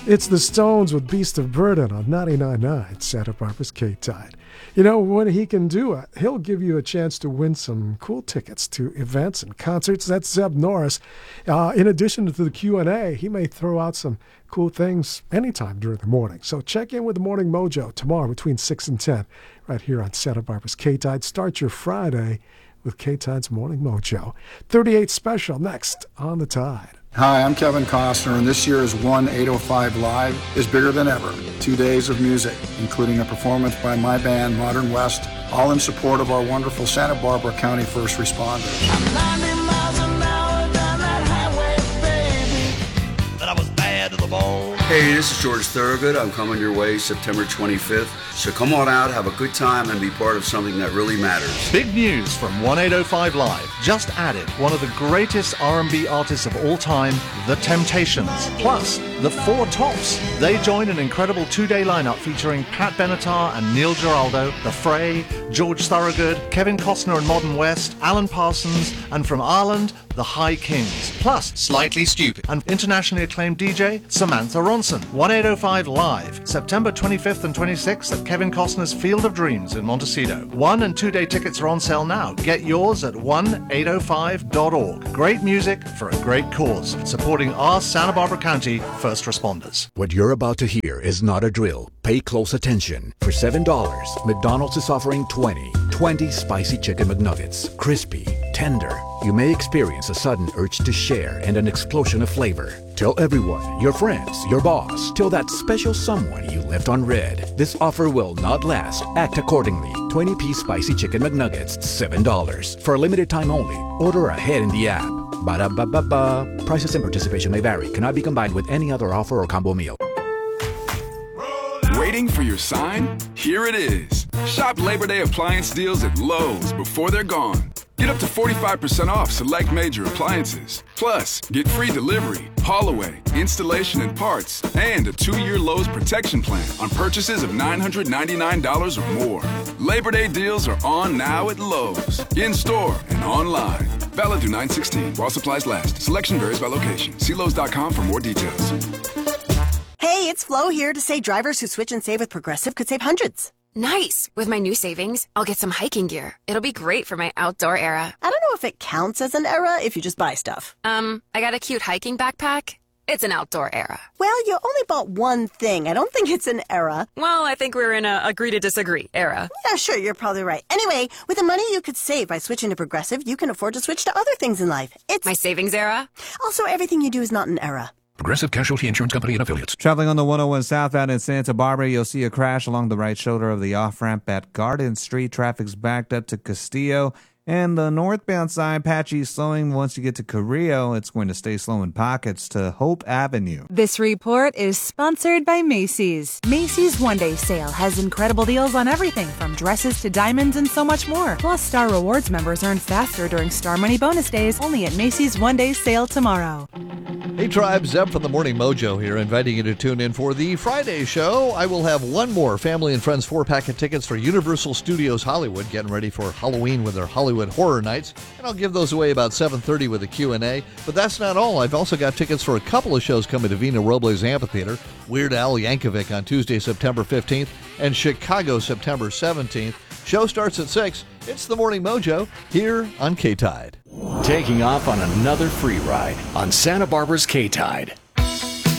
It's the Stones with Beast of Burden on 99.9 Santa Barbara's K-Tide. You know, when he can do it, he'll give you a chance to win some cool tickets to events and concerts. That's Zeb Norris. In addition to the Q&A, he may throw out some cool things anytime during the morning. So check in with the Morning Mojo tomorrow between 6 and 10 right here on Santa Barbara's K-Tide. Start your Friday with K-Tide's Morning Mojo. 38 Special next on the Tide. Hi, I'm Kevin Costner, and this year's 805 Live is bigger than ever. 2 days of music, including a performance by my band, Modern West, all in support of our wonderful Santa Barbara County first responders. I'm 90 miles an hour down that highway, baby. But I was bad to the bone. Hey, this is George Thorogood. I'm coming your way September 25th. So come on out, have a good time, and be part of something that really matters. Big news from 1805 Live. Just added one of the greatest R&B artists of all time, The Temptations. Plus, the Four Tops. They join an incredible 2-day lineup featuring Pat Benatar and Neil Giraldo, The Fray, George Thorogood, Kevin Costner and Modern West, Alan Parsons, and from Ireland, The High Kings. Plus, Slightly Stupid and internationally acclaimed DJ Samantha Ronson. 1805 Live, September 25th and 26th at Kevin Costner's Field of Dreams in Montecito. 1- and 2-day tickets are on sale now. Get yours at 1805.org. Great music for a great cause, supporting our Santa Barbara County first responders. What you're about to hear is not a drill. Pay close attention. For $7, McDonald's is offering 20 spicy chicken McNuggets. Crispy, tender. You may experience a sudden urge to share and an explosion of flavor. Tell everyone, your friends, your boss. Tell that special someone you left on red. This offer will not last. Act accordingly. 20-piece spicy chicken McNuggets, $7. For a limited time only. Order ahead in the app. Ba-da-ba-ba-ba. Prices and participation may vary. Cannot be combined with any other offer or combo meal. Waiting for your sign? Here it is. Shop Labor Day appliance deals at Lowe's before they're gone. Get up to 45% off select major appliances. Plus, get free delivery, haul away, installation and parts, and a 2-year Lowe's protection plan on purchases of $999 or more. Labor Day deals are on now at Lowe's, in-store and online. Valid through 9/16 while supplies last. Selection varies by location. See Lowe's.com for more details. Hey, it's Flo here to say drivers who switch and save with Progressive could save hundreds. Nice! With my new savings, I'll get some hiking gear. It'll be great for my outdoor era. I don't know if it counts as an era if you just buy stuff. I got a cute hiking backpack. It's an outdoor era. Well, you only bought one thing. I don't think it's an era. Well, I think we're in a agree to disagree era. Yeah, sure, you're probably right. Anyway, with the money you could save by switching to Progressive, you can afford to switch to other things in life. It's my savings era. Also, everything you do is not an era. Progressive Casualty Insurance Company and Affiliates. Traveling on the 101 southbound in Santa Barbara, you'll see a crash along the right shoulder of the off-ramp at Garden Street. Traffic's backed up to Castillo. And the northbound side, patchy slowing once you get to Carrillo. It's going to stay slow in pockets to Hope Avenue. This report is sponsored by Macy's. Macy's one-day sale has incredible deals on everything from dresses to diamonds and so much more. Plus, Star Rewards members earn faster during Star Money bonus days only at Macy's one-day sale tomorrow. Hey Tribe, Zeb from the Morning Mojo here, inviting you to tune in for the Friday show. I will have one more Family and Friends 4-pack of tickets for Universal Studios Hollywood, getting ready for Halloween with their Hollywood Horror Nights, and I'll give those away about 7:30 with a Q&A. But that's not all. I've also got tickets for a couple of shows coming to Vina Robles Amphitheater, Weird Al Yankovic on Tuesday, September 15th, and Chicago, September 17th. Show starts at 6. It's the Morning Mojo here on K-Tide. Taking off on another free ride on Santa Barbara's K-Tide.